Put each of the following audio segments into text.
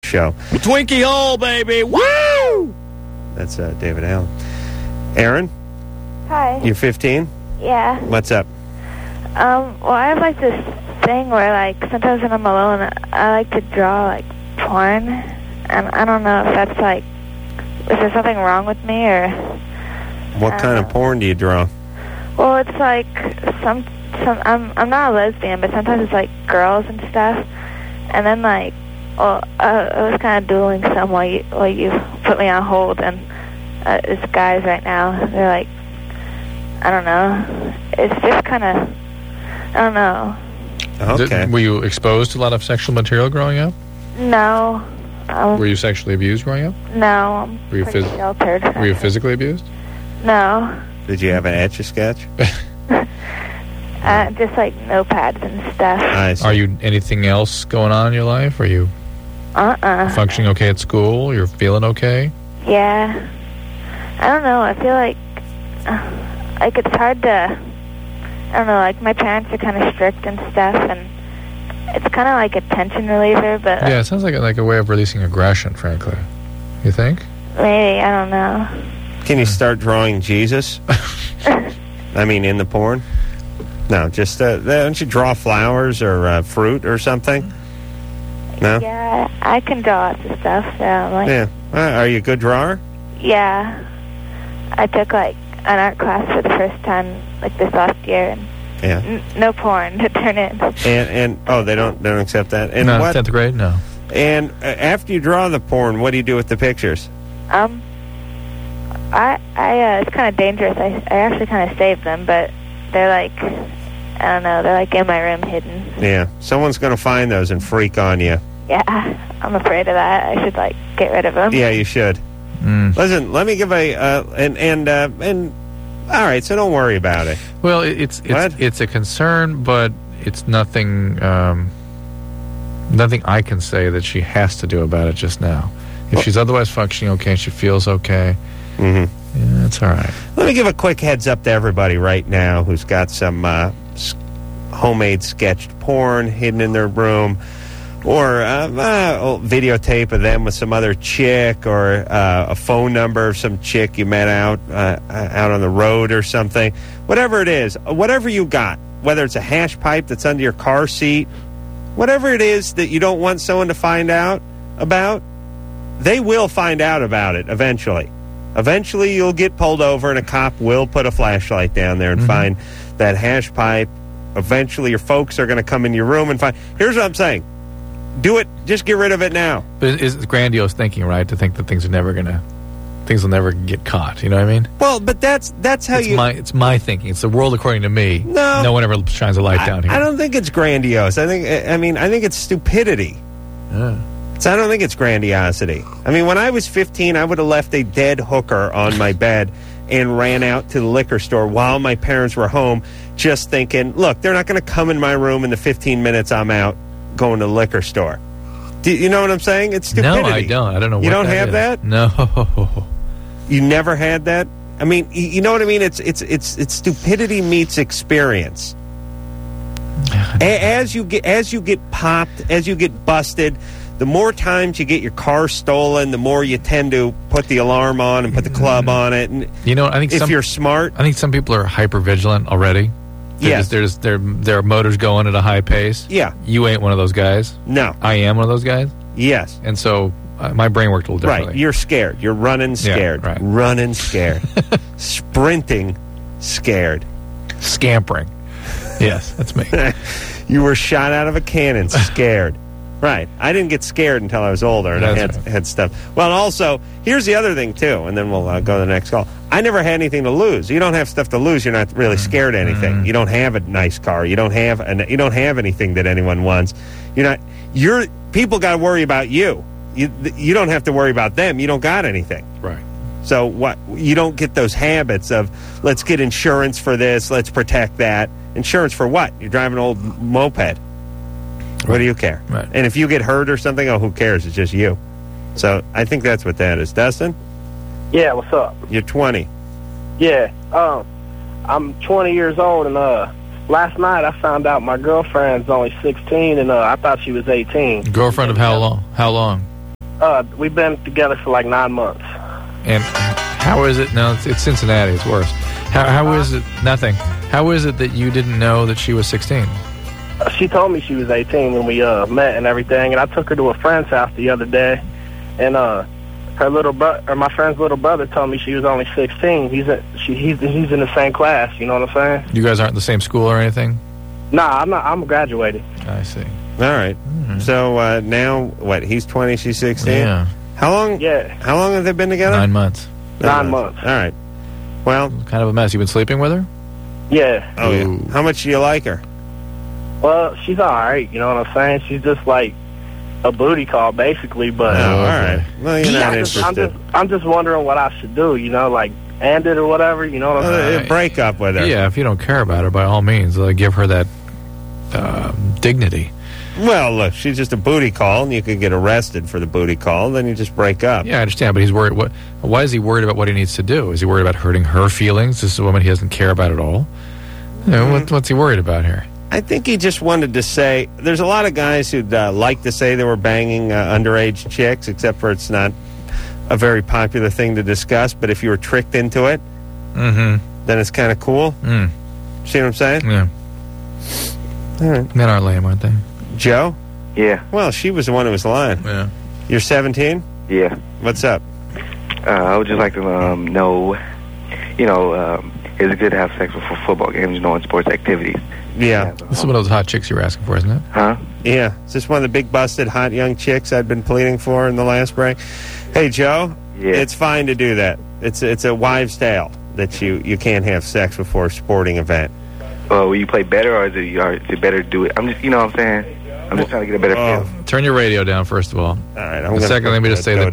show. Twinkie hole, baby. Woo! That's David Allen. Aaron, Hi. you're 15? Yeah. What's up? Well, I have like this thing where like sometimes when I'm alone, I like to draw like porn, and I don't know if that's like, is there something wrong with me or? What kind of porn do you draw? Well, it's like some. I'm not a lesbian, but sometimes it's like girls and stuff, and then like, well, I was kind of doing some while you put me on hold, and it's guys right now. They're like, I don't know. It's just kind of, I don't know. Okay. Were you exposed to a lot of sexual material growing up? No. Were you sexually abused growing up? No, I'm Were you pretty sheltered. Were you physically abused? No. Did you have an Etch-a-Sketch? Just like notepads and stuff. I see. Are you anything else going on in your life? Are you functioning okay at school? You're feeling okay? Yeah. I don't know. I feel like it's hard to, I don't know, like my parents are kind of strict and stuff, and it's kind of like a tension reliever, but... Yeah, it sounds like a way of releasing aggression, frankly. You think? Maybe, I don't know. Can you start drawing Jesus? I mean, in the porn? No, just, don't you draw flowers or fruit or something? No? Yeah, I can draw lots of stuff, so I'm like... Yeah. Are you a good drawer? Yeah. I took like an art class for the first time like this last year, and Yeah. no porn to turn in. And oh, they don't accept that. And no, what? 10th grade, no. And after you draw the porn, what do you do with the pictures? It's kind of dangerous. I actually kind of saved them, but they're like, I don't know, they're like in my room hidden. Yeah, someone's going to find those and freak on you. Yeah, I'm afraid of that. I should like get rid of them. Yeah, you should. Listen, let me give all right, so don't worry about it. Well, it's a concern, but it's nothing nothing I can say that she has to do about it just now. If she's otherwise functioning okay, she feels okay, yeah, it's all right. Let me give a quick heads up to everybody right now who's got some homemade sketched porn hidden in their room, or videotape of them with some other chick, or a phone number of some chick you met out on the road or something. Whatever it is, whatever you got, whether it's a hash pipe that's under your car seat, whatever it is that you don't want someone to find out about, they will find out about it eventually. Eventually you'll get pulled over and a cop will put a flashlight down there and find that hash pipe. Eventually your folks are going to come in your room and find... Here's what I'm saying. Do it. Just get rid of it now. But it's grandiose thinking, right? To think that things will never get caught. You know what I mean? Well, but that's how it's my thinking. It's the world according to me. No one ever shines a light down here. I don't think it's grandiose. I think it's stupidity. Yeah. So I don't think it's grandiosity. I mean, when I was 15, I would have left a dead hooker on my bed and ran out to the liquor store while my parents were home, just thinking, look, they're not going to come in my room in the 15 minutes I'm out going to the liquor store. Do you know what I'm saying? It's stupidity. No, I don't. I don't know what you don't that have is. that? No. You never had that? I mean, you know what I mean? It's stupidity meets experience. As you get popped, as you get busted, the more times you get your car stolen, the more you tend to put the alarm on and put the club on it. And you know, I think if you're smart, I think some people are hyper vigilant already. Yes, their motors going at a high pace. Yeah, you ain't one of those guys. No, I am one of those guys. Yes, and so my brain worked a little differently. Right, you're scared. You're running scared. Yeah, right. Running scared. Sprinting scared. Scampering. Yes, that's me. You were shot out of a cannon scared. Right. I didn't get scared until I was older and I had stuff. Well, also, here's the other thing, too, and then we'll go to the next call. I never had anything to lose. You don't have stuff to lose. You're not really scared of anything. You don't have a nice car. You don't have anything that anyone wants. People got to worry about you. You don't have to worry about them. You don't got anything. Right. So what? You don't get those habits of, let's get insurance for this, let's protect that. Insurance for what? You're driving an old moped. What do you care? Right. And if you get hurt or something, who cares? It's just you. So I think that's what that is. Dustin? Yeah, what's up? You're 20. Yeah, I'm 20 years old, and last night I found out my girlfriend's only 16, and I thought she was 18. Girlfriend of how long? How long? We've been together for like 9 months. And how is it? No, it's Cincinnati. It's worse. How is it? Nothing. How is it that you didn't know that she was 16? She told me she was 18 when we met and everything, and I took her to a friend's house the other day, and my friend's little brother told me she was only 16. He's in the same class. You know what I'm saying? You guys aren't in the same school or anything? Nah, I'm not. I'm graduated. I see. All right. Mm-hmm. So now, what? He's 20, she's 16? Yeah. How long? Yeah. How long have they been together? 9 months. 9 months. All right. Well, kind of a mess. You been sleeping with her? Yeah. Oh, yeah. How much do you like her? Well, she's all right. You know what I'm saying? She's just like a booty call, basically. But all right. Well, you're not interested. I'm just wondering what I should do. You know, like end it or whatever. You know what I'm saying? Break up with her. Yeah. If you don't care about her, by all means, give her that dignity. Well, look, she's just a booty call, and you could get arrested for the booty call. Then you just break up. Yeah, I understand, but he's worried. Why is he worried about what he needs to do? Is he worried about hurting her feelings? This is a woman he doesn't care about at all. You know, what's he worried about here? I think he just wanted to say, there's a lot of guys who'd like to say they were banging underage chicks, except for it's not a very popular thing to discuss. But if you were tricked into it, then it's kind of cool. See what I'm saying? Yeah. All right. Men aren't lame, aren't they? Joe? Yeah. Well, she was the one who was lying. Yeah. You're 17? Yeah. What's up? I would just like to know, is it good to have sex before football games, and sports activities? Yeah. This is one of those hot chicks you were asking for, isn't it? Huh? Yeah. Is this one of the big busted hot young chicks I'd been pleading for in the last break? Hey, Joe. Yeah. It's fine to do that. It's a wives' tale that you can't have sex before a sporting event. Will you play better, or is it better to do it? I'm just, you know what I'm saying? I'm just trying to get a better feel. Turn your radio down, first of all. All right. Second, let me just say that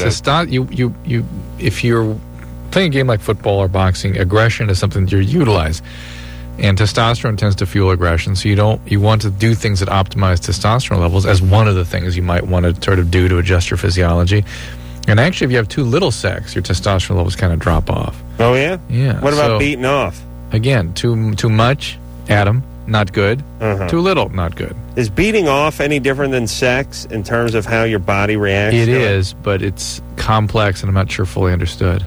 if you're playing a game like football or boxing, aggression is something that you utilize. And testosterone tends to fuel aggression, so you want to do things that optimize testosterone levels as one of the things you might want to sort of do to adjust your physiology. And actually, if you have too little sex, your testosterone levels kind of drop off. Oh, yeah? Yeah. What about beating off? Again, too much, Adam, not good. Too little, not good. Is beating off any different than sex in terms of how your body reacts? It is, but it's complex, and I'm not sure fully understood.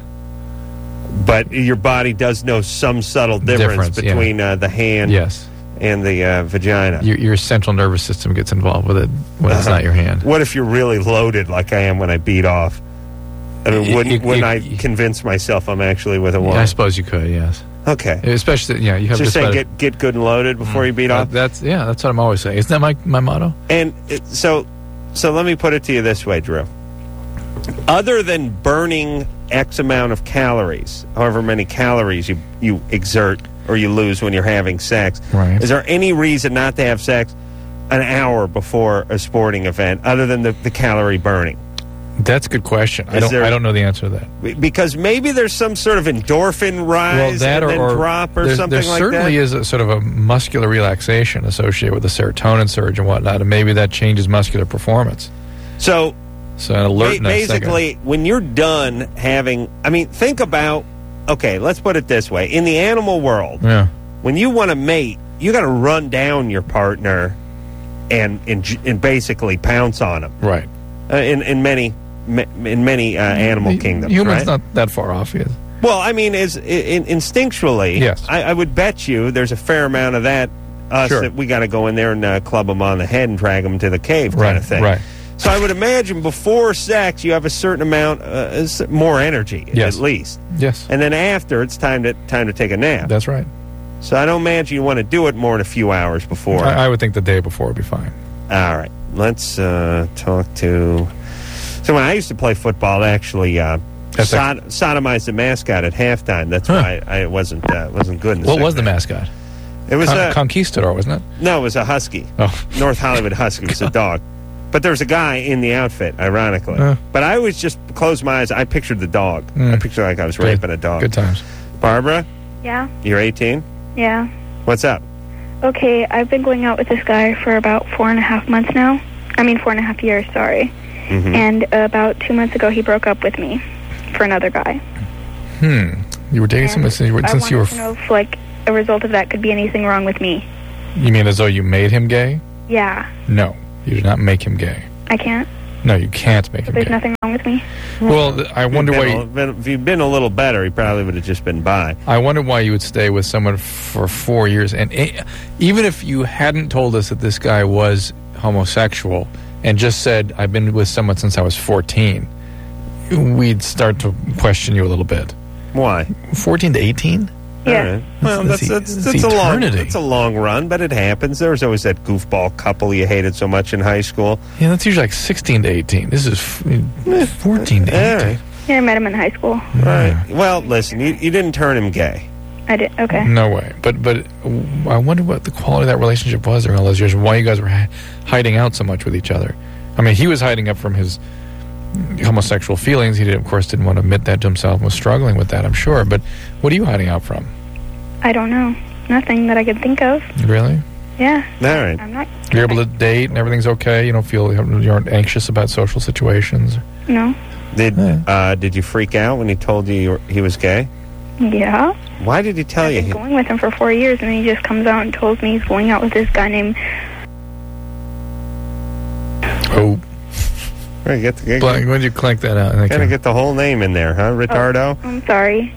But your body does know some subtle difference between the hand and the vagina. Your central nervous system gets involved with it when it's not your hand. What if you're really loaded like I am when I beat off? I mean, wouldn't I convince myself I'm actually with a woman? I suppose you could, yes. Okay. Especially, you have so you're saying get good and loaded before you beat off? That's what I'm always saying. Isn't that my motto? And so let me put it to you this way, Drew. Other than burning X amount of calories, however many calories you exert or you lose when you're having sex, right. Is there any reason not to have sex an hour before a sporting event other than the calorie burning? That's a good question. I don't know the answer to that. Because maybe there's some sort of endorphin rise and then drop or something like that. There certainly is a sort of a muscular relaxation associated with the serotonin surge and whatnot, and maybe that changes muscular performance. So an alertness. Basically, when you're done having... I mean, think about... Okay, let's put it this way. In the animal world, when you want to mate, you got to run down your partner and basically pounce on them. Right. In many animal kingdoms, Humans right? not that far off, yes. Well, I mean, instinctually, yes. I would bet you there's a fair amount of that that we got to go in there and club them on the head and drag them to the cave kind of thing. Right. So I would imagine before sex you have a certain amount, more energy at least. Yes. And then after it's time to take a nap. That's right. So I don't imagine you want to do it more than a few hours before. I would think the day before would be fine. All right. Let's talk to... So when I used to play football, I actually sodomized the mascot at halftime. That's why I wasn't good in the What was the mascot? It was a Conquistador, wasn't it? No, it was a husky. Oh. North Hollywood Husky. It was a dog. But there was a guy in the outfit, ironically. But I always just closed my eyes. I pictured the dog. I pictured like I was raping a dog. Good times. Barbara? Yeah? You're 18? Yeah. What's up? Okay, I've been going out with this guy for about 4.5 months now. 4.5 years, sorry. Mm-hmm. And about 2 months ago, he broke up with me for another guy. You were dating someone since you were... I wanted to know if, a result of that could be anything wrong with me. You mean as though you made him gay? Yeah. No, you did not make him gay. I can't? No, you can't make But him there's gay. nothing wrong with me. Well, I wonder why. If you'd been a little better, he probably would have just been bi. I wonder why you would stay with someone for 4 years, and even if you hadn't told us that this guy was homosexual and just said, "I've been with someone since I was 14," we'd start to question you a little bit. Why? 14 to 18? Yeah. All right. Well, That's eternity. it's a long run, but it happens. There was always that goofball couple you hated so much in high school. Yeah, that's usually like 16 to 18. This is 14 to 18. All right. Yeah, I met him in high school. Right. Well, listen, you didn't turn him gay. I did. Okay. No way. But I wonder what the quality of that relationship was during all those years and why you guys were hiding out so much with each other. I mean, he was hiding up from his homosexual feelings. He, of course, didn't want to admit that to himself and was struggling with that, I'm sure. But what are you hiding out from? I don't know. Nothing that I could think of. Really? Yeah. All right. I'm not. You're able to date and everything's okay? You don't feel, you aren't anxious about social situations? No. Did you freak out when he told you he was gay? Yeah. Why did he tell I've you? been going with him for 4 years, and then he just comes out and tells me he's going out with this guy named. Oh. Right, When did you clank that out? Gotta get the whole name in there, huh, retardo? Oh, I'm sorry.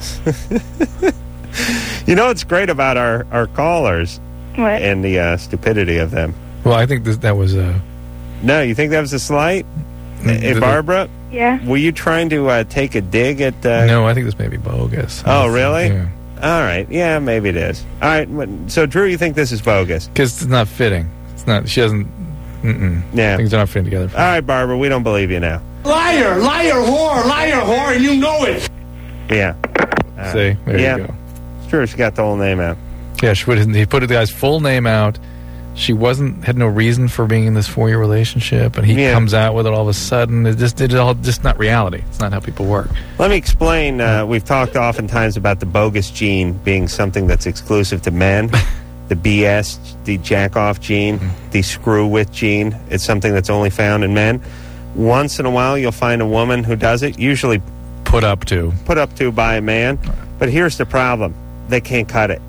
You know what's great about our callers What? and the stupidity of them? Well, I think that was a... No, you think that was a slight? Hey, Barbara? Yeah. Were you trying to take a dig at... No, I think this may be bogus. Oh, really? Yeah. All right. Yeah, maybe it is. All right. So, Drew, you think this is bogus? Because it's not fitting. It's not... She doesn't... Yeah. Things are not fitting together. All right, Barbara, we don't believe you now. Liar, whore, and you know it. Yeah. See? There yeah. you go. It's true. She got the whole name out. Yeah, he put the guy's full name out. She had no reason for being in this 4-year relationship, and he comes out with it all of a sudden. It's just not reality. It's not how people work. Let me explain. We've talked oftentimes about the bogus gene being something that's exclusive to men. The BS, the jack-off gene, the screw-with gene. It's something that's only found in men. Once in a while, you'll find a woman who does it, usually put up to by a man. But here's the problem. They can't cut it.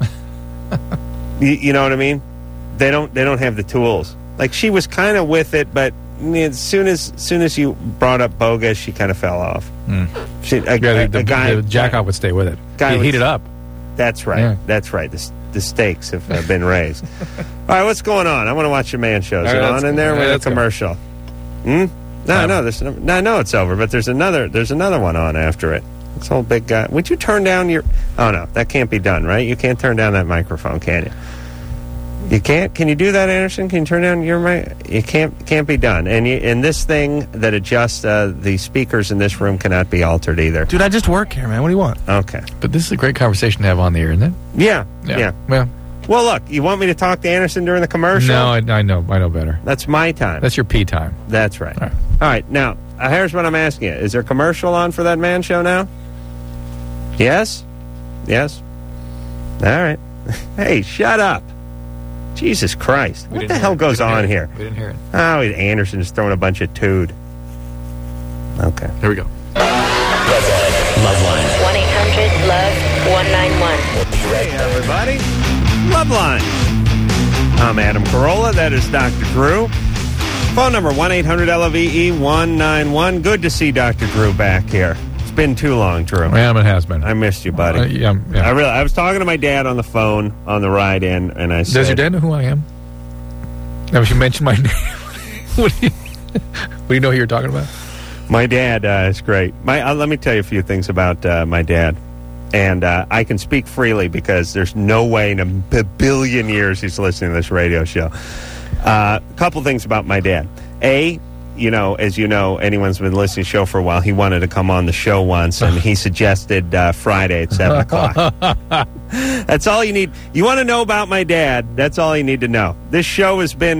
You know what I mean? They don't have the tools. Like, she was kind of with it, but as soon as you brought up bogus, she kind of fell off. The jack-off would stay with it. He'd heat it up. That's right. Yeah. That's right. The stakes have been raised. All right, what's going on? I want to watch your man show. Is it on in there with a commercial? No, I know it's over, but there's another one on after it. This whole big guy. Would you turn down your... Oh, no, that can't be done, right? You can't turn down that microphone, can you? You can't? Can you do that, Anderson? Can you turn down your mic? It can't be done. And this thing that adjusts the speakers in this room cannot be altered either. Dude, I just work here, man. What do you want? Okay. But this is a great conversation to have on the air, isn't it? Yeah. Well, look, you want me to talk to Anderson during the commercial? No, I know better. That's my time. That's your pee time. That's right. All right. Now, here's what I'm asking you. Is there a commercial on for that man show now? Yes? Yes? All right. Hey, shut up. Jesus Christ. What the hell goes on here? We didn't hear it. Oh, Anderson's throwing a bunch of tood. Okay. Here we go. Loveline. 1-800-LOVE-191. Hey, everybody. Loveline. I'm Adam Carolla. That is Dr. Drew. Phone number 1-800-LOVE-191. Good to see Dr. Drew back here. It's been too long, Drew. Yeah, it has been. I missed you, buddy. Yeah. I was talking to my dad on the phone on the ride in, and I said... Does your dad know who I am? Now, if you mention my name, what do you know who you're talking about? My dad is great. Let me tell you a few things about my dad. And I can speak freely because there's no way in a billion years he's listening to this radio show. A couple things about my dad. As you know, anyone's been listening to the show for a while, he wanted to come on the show once, and he suggested Friday at 7 o'clock. That's all you need. You want to know about my dad, that's all you need to know. This show has been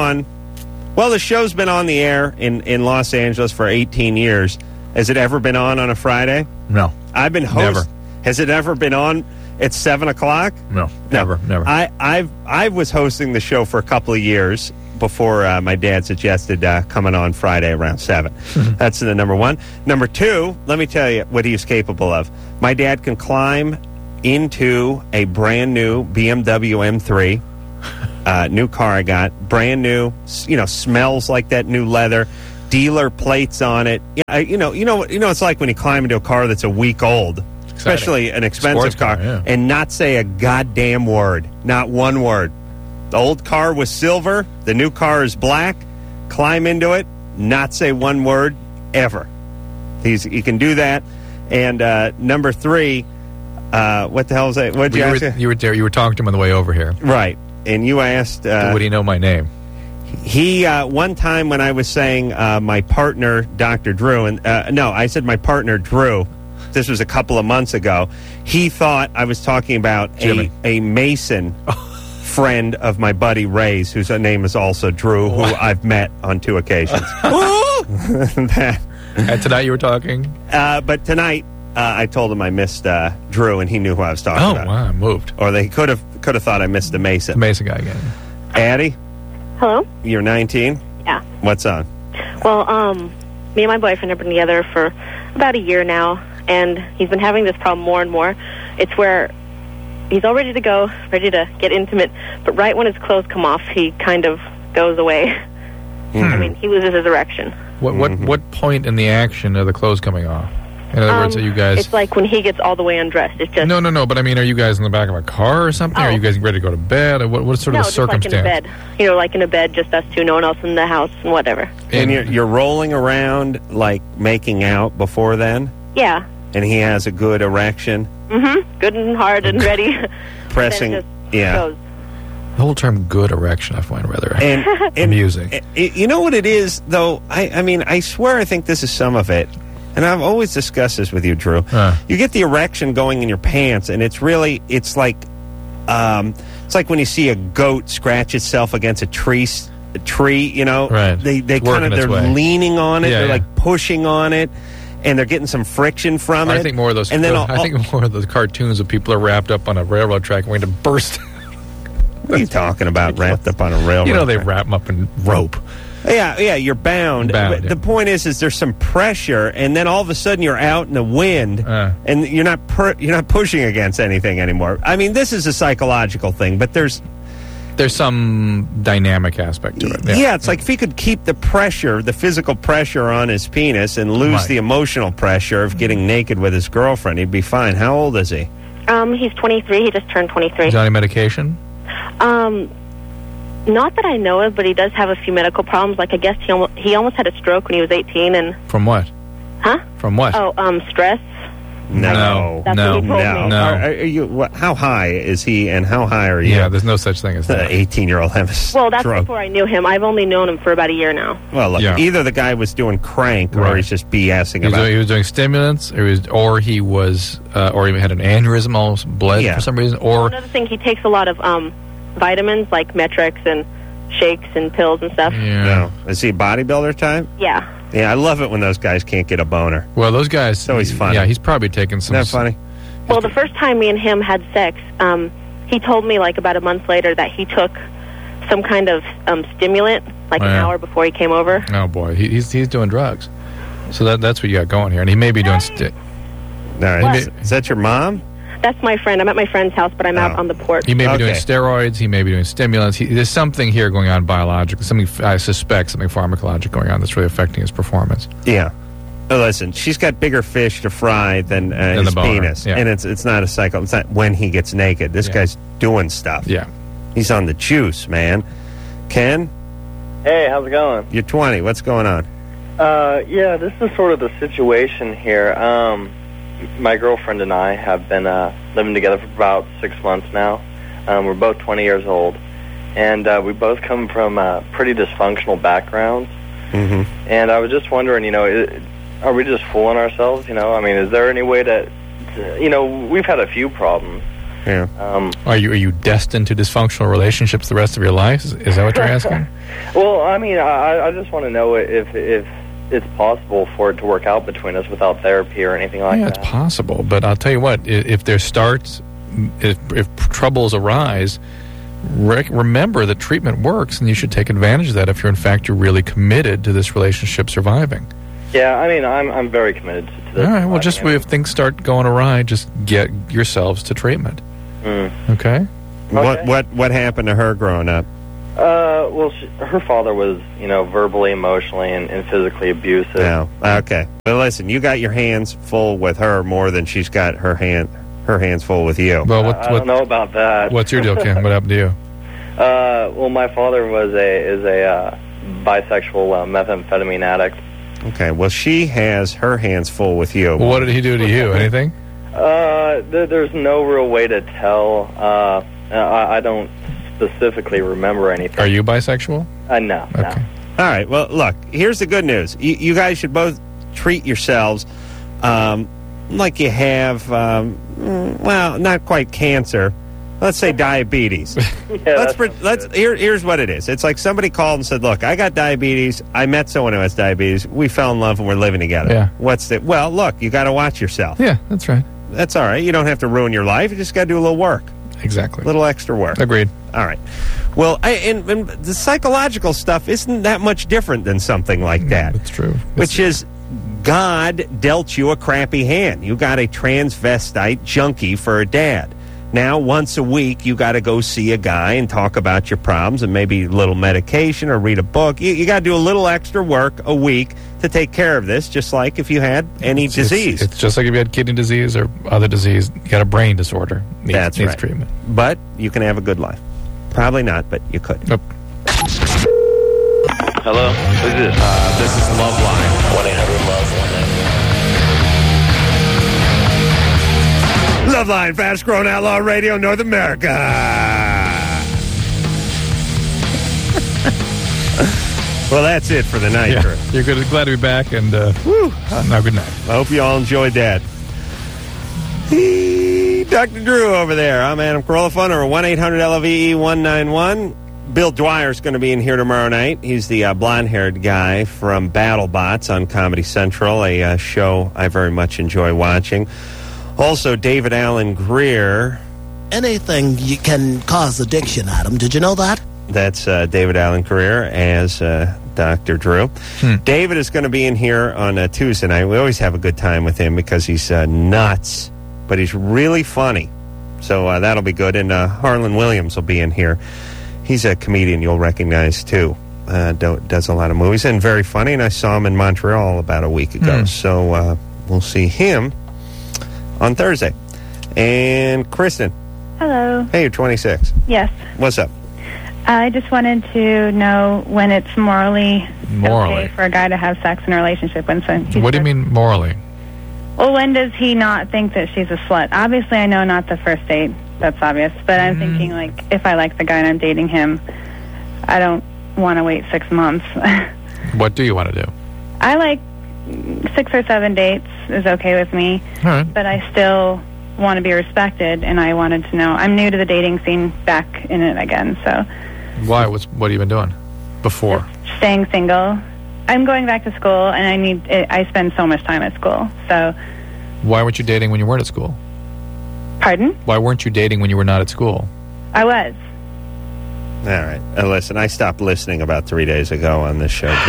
the show's been on the air in Los Angeles for 18 years. Has it ever been on a Friday? No. I've been Never. Has it ever been on at 7 o'clock? No. Never. I was hosting the show for a couple of years before my dad suggested coming on Friday around 7. That's the number one. Number two, let me tell you what he is capable of. My dad can climb into a brand new BMW M3, new car I got, brand new, smells like that new leather, dealer plates on it. Yeah, you know, it's like when you climb into a car that's a week old, especially an expensive Sports car, yeah. and not say a goddamn word, not one word. The old car was silver, the new car is black. Climb into it, not say one word ever. He can do that. And number 3, what the hell is that? What did you ask? You were talking to him on the way over here, right? And you asked, would he know my name? He one time when I was saying my partner, Dr. Drew, and no, I said my partner Drew. This was a couple of months ago. He thought I was talking about a Mason friend of my buddy Ray's, whose name is also Drew, who I've met on 2 occasions. And tonight you were talking? But tonight I told him I missed Drew, and he knew who I was talking about. Oh, wow, I moved. Or they could have thought I missed the Mason. The Mason guy again. Addie? Hello? You're 19? Yeah. What's on? Well, me and my boyfriend have been together for about a year now, and he's been having this problem more and more. It's where he's all ready to go, ready to get intimate, but right when his clothes come off, he kind of goes away. I mean, he loses his erection. What point in the action are the clothes coming off? In other words, are you guys... It's like when he gets all the way undressed. It's just... No, but I mean, are you guys in the back of a car or something? Are you guys ready to go to bed? Or what sort of a circumstance? No, just like in a bed. Like in a bed, just us two, no one else in the house and whatever. And you're rolling around, like, making out before then? Yeah. And he has a good erection? Mm-hmm. Good and hard and ready. Pressing, goes. The whole term "good erection" I find rather amusing. You know what it is, though? I mean, I swear I think this is some of it. And I've always discussed this with you, Drew. You get the erection going in your pants, and it's like when you see a goat scratch itself against a tree, you know? Right. They kind of, they're leaning on it, they're like pushing on it, and they're getting some friction from it. I think more of those. And then I think more of those cartoons of people are wrapped up on a railroad track waiting to burst. What are you talking about, wrapped up on a railroad? You know, they wrap them up in rope. Yeah, you're bound. But yeah. The point is there's some pressure, and then all of a sudden you're out in the wind, and you're not pushing against anything anymore. I mean, this is a psychological thing, but there's some dynamic aspect to it. Yeah, it's like if he could keep the pressure, the physical pressure on his penis, and lose the emotional pressure of getting naked with his girlfriend, he'd be fine. How old is he? He's 23. He just turned 23. Is he on any medication? Not that I know of, but he does have a few medical problems. Like, I guess he almost had a stroke when he was 18. And from what? Huh? From what? Oh, stress. No. That's what he told me. No. Are you? How high is he, and how high are you? Yeah, there's no such thing as that. 18-year-old have a stroke. Well, that's before I knew him. I've only known him for about a year now. Well, look, either the guy was doing crank, or he's just BSing about. He was doing stimulants, or he had an aneurysm, almost bled for some reason. Or another thing, he takes a lot of vitamins like Metrix and shakes and pills and stuff. Yeah. No. Is he a bodybuilder type? Yeah. Yeah, I love it when those guys can't get a boner. Well, those guys... It's always funny. Yeah, he's probably taking some... Isn't that funny? Well, the first time me and him had sex, he told me like about a month later that he took some kind of stimulant like an hour before he came over. Oh, boy. He's doing drugs. So that's what you got going here. And he may be doing... Is that your mom? That's my friend. I'm at my friend's house, but I'm out on the porch. He may be doing steroids. He may be doing stimulants. There's something here going on biologically. I suspect something pharmacologic going on that's really affecting his performance. Yeah. Listen, she's got bigger fish to fry than his penis. Yeah. And it's not a cycle. It's not when he gets naked. This guy's doing stuff. Yeah. He's on the juice, man. Ken? Hey, how's it going? You're 20. What's going on? Yeah, this is sort of the situation here. My girlfriend and I have been living together for about 6 months now. We're both 20 years old. And we both come from pretty dysfunctional backgrounds. Mm-hmm. And I was just wondering, are we just fooling ourselves? I mean, is there any way to we've had a few problems. Yeah. Are you destined to dysfunctional relationships the rest of your life? Is that what you're asking? Well, I mean, I just want to know if it's possible for it to work out between us without therapy or anything like that. Yeah, it's possible. But I'll tell you what, if troubles arise, remember that treatment works, and you should take advantage of that if you're really committed to this relationship surviving. Yeah, I mean, I'm very committed to this. All right, well, just if things start going awry, just get yourselves to treatment. Okay? What happened to her growing up? her father was, verbally, emotionally, and physically abusive. No. Okay. Well, listen, you got your hands full with her more than she's got her hands full with you. Well, I don't know about that. What's your deal, Kim? What happened to you? Well, my father is a bisexual methamphetamine addict. Okay. Well, she has her hands full with you. Well, what did he do to you? Anything? There's no real way to tell. I don't specifically remember anything. Are you bisexual? No. Okay. No. All right. Well, look, here's the good news. You guys should both treat yourselves like you have, not quite cancer. Let's say diabetes. Here's what it is. It's like somebody called and said, look, I got diabetes. I met someone who has diabetes. We fell in love and we're living together. Yeah. Well, look, you got to watch yourself. Yeah, that's right. That's all right. You don't have to ruin your life. You just got to do a little work. Exactly. A little extra work. Agreed. All right. Well, and the psychological stuff isn't that much different than something like that. That's true. Which is God dealt you a crappy hand. You got a transvestite junkie for a dad. Now, once a week, you got to go see a guy and talk about your problems and maybe a little medication or read a book. You got to do a little extra work a week to take care of this, just like if you had any disease. It's just like if you had kidney disease or other disease. You got a brain disorder. That's needs right. treatment. But you can have a good life. Probably not, but you could. Nope. Hello? Who's this? This is Loveline. 1-800-LOVE-199. Loveline, fast growing outlaw radio, North America. Well, that's it for the night. Yeah. You're good. Glad to be back, and now good night. I hope you all enjoyed that. Dr. Drew over there. I'm Adam Carolla. Phone number 1-800-LOVE-191. Bill Dwyer's going to be in here tomorrow night. He's the blonde-haired guy from BattleBots on Comedy Central, a show I very much enjoy watching. Also, David Allen Greer. Anything can cause addiction, Adam. Did you know that? That's David Allen Greer as Dr. Drew. David is going to be in here on Tuesday night. We always have a good time with him because he's nuts, but he's really funny. So that'll be good. And Harlan Williams will be in here. He's a comedian you'll recognize, too. Does a lot of movies and very funny. And I saw him in Montreal about a week ago. So we'll see him on Thursday. And Kristen. Hello. Hey, you're 26. Yes. What's up? I just wanted to know when it's morally okay for a guy to have sex in a relationship. What do you mean morally? Well, when does he not think that she's a slut? Obviously, I know not the first date. That's obvious. But I'm thinking, like, if I like the guy and I'm dating him, I don't want to wait 6 months. What do you want to do? I like 6 or 7 dates is okay with me. All right. But I still want to be respected, and I wanted to know. I'm new to the dating scene, back in it again, so. Why? What have you been doing before? Staying single. I'm going back to school, and I spend so much time at school, so. Why weren't you dating when you weren't at school? Pardon? Why weren't you dating when you were not at school? I was. All right. Listen, I stopped listening about 3 days ago on this show.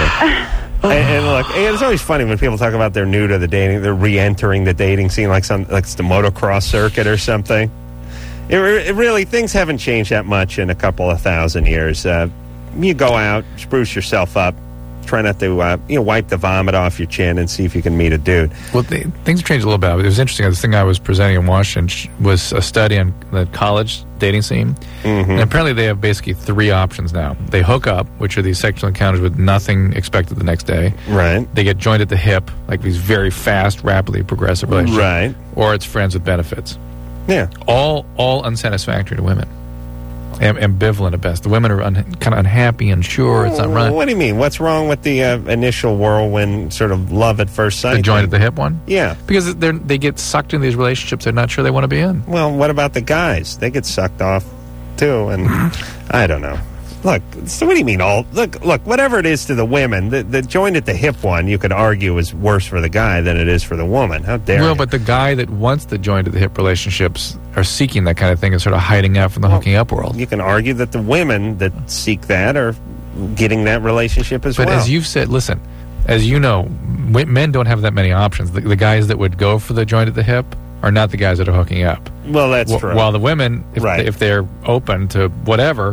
And look, it's always funny when people talk about they're new to the dating, they're re-entering the dating scene like it's the motocross circuit or something. It really, things haven't changed that much in a couple of thousand years. You go out, spruce yourself up, try not to wipe the vomit off your chin and see if you can meet a dude. Well, things have changed a little bit. It was interesting. The thing I was presenting in Washington was a study on the college dating scene. Mm-hmm. And apparently they have basically 3 options now. They hook up, which are these sexual encounters with nothing expected the next day. Right. They get joined at the hip, like these very fast, rapidly progressive relationships. Right. Or it's friends with benefits. Yeah. All unsatisfactory to women. Ambivalent at best. The women are kind of unhappy and sure it's not right. What do you mean? What's wrong with the initial whirlwind sort of love at first sight? The joint at the hip one? Yeah. Because they get sucked into these relationships they're not sure they want to be in. Well, what about the guys? They get sucked off, too, and I don't know. Look, so what do you mean Look, whatever it is to the women, the joint at the hip one, you could argue is worse for the guy than it is for the woman. How dare you? Well, but the guy that wants the joint at the hip relationships are seeking that kind of thing and sort of hiding out from the hooking up world. You can argue that the women that seek that are getting that relationship as well. But as you've said, listen, as you know, men don't have that many options. The guys that would go for the joint at the hip are not the guys that are hooking up. Well, that's true. While the women, if they're open to whatever,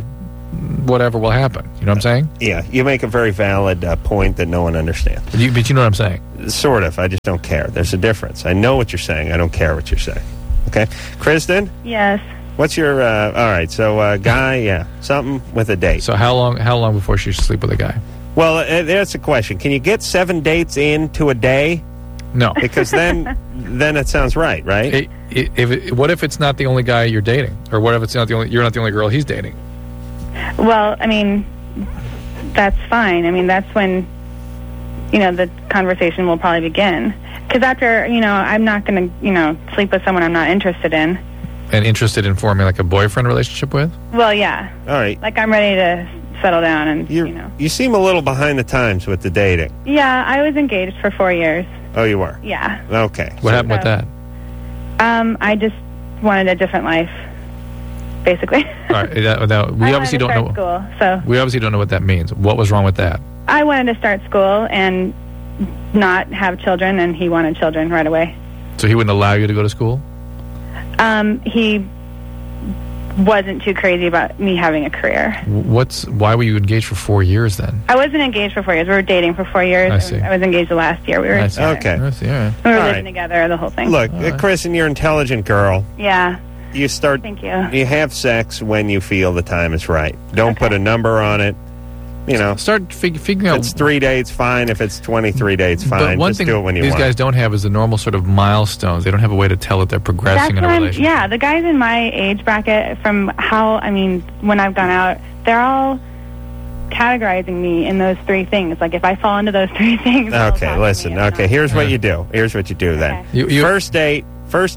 whatever will happen. You know what I'm saying? Yeah, you make a very valid point that no one understands. But you know what I'm saying? Sort of. I just don't care. There's a difference. I know what you're saying. I don't care what you're saying. Okay? Kristen? Yes. What's your, all right, so guy, yeah, something with a date. So how long before she should sleep with a guy? Well, that's the question. Can you get 7 dates into a day? No. Because then it sounds right? What if it's not the only guy you're dating? Or what if it's not you're not the only girl he's dating? Well, I mean, that's fine. I mean, that's when, the conversation will probably begin. Because after, I'm not going to, sleep with someone I'm not interested in. And interested in forming like a boyfriend relationship with? Well, yeah. All right. Like I'm ready to settle down and, You seem a little behind the times with the dating. Yeah, I was engaged for 4 years. Oh, you were? Yeah. Okay. What happened with that? I just wanted a different life, basically. All right. We obviously don't know. School, so we obviously don't know what that means. What was wrong with that? I wanted to start school and not have children, and he wanted children right away. So he wouldn't allow you to go to school? He wasn't too crazy about me having a career. Why were you engaged for 4 years then? I wasn't engaged for 4 years. We were dating for 4 years. I see. I was engaged the last year. We were together. Okay. I see, all right. We were All living right. together, the whole thing. Look, Kristen, you're an intelligent girl. Yeah. You start. Thank you. You have sex when you feel the time is right. Don't put a number on it. Start figuring out. If it's 3 dates, fine. If it's 23 dates, fine. But one Just thing do it when you these want. guys don't have is the normal sort of milestones. They don't have a way to tell that they're progressing in a relationship. Yeah, the guys in my age bracket, from when I've gone out, they're all categorizing me in those three things. Like, if I fall into those three things... Okay, listen. Okay, here's what you do. Here's what you do then. First date,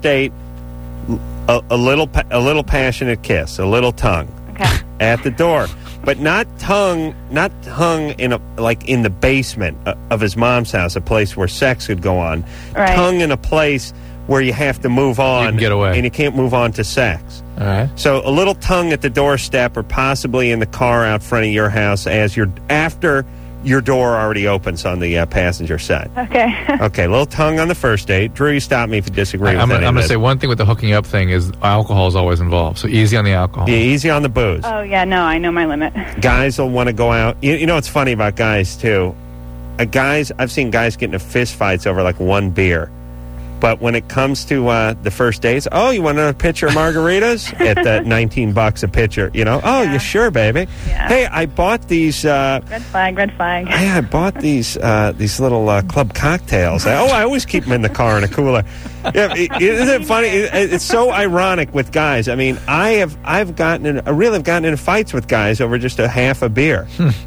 a little passionate kiss, a little tongue. Okay. At the door. But not tongue in the basement of his mom's house, a place where sex could go on. Right. Tongue in a place where you have to move on. You can get away. And you can't move on to sex. All right. So a little tongue at the doorstep, or possibly in the car out front of your house after your door already opens on the passenger side. Okay. Okay, a little tongue on the first date. Drew, you stop me if you disagree with I'm any going of to this. say one thing with the hooking up thing is alcohol is always involved. So easy on the alcohol. Yeah, easy on the booze. Oh, yeah, no, I know my limit. Guys will want to go out. You know what's funny about guys, too? I've seen guys get into fist fights over like one beer. But when it comes to the first dates, you want another pitcher of margaritas? At $19 a pitcher, Oh, you sure, baby? Yeah. Hey, I bought these... Red flag. Hey, I bought these little club cocktails. I always keep them in the car in a cooler. Yeah, isn't it funny? It's so ironic with guys. I mean, I've gotten into fights with guys over just a half a beer.